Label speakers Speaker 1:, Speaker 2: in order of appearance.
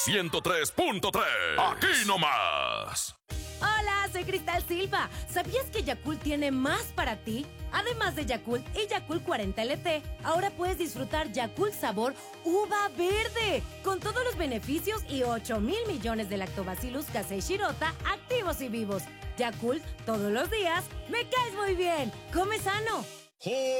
Speaker 1: 103.3. Aquí nomás.
Speaker 2: Hola, soy Cristal Silva. ¿Sabías que Yakult tiene más para ti? Además de Yakult y Yakult 40 LT, ahora puedes disfrutar Yakult sabor uva verde, con todos los beneficios y 8,000 millones de lactobacillus casei shirota activos y vivos. Yakult, todos los días, me caes muy bien. Come sano.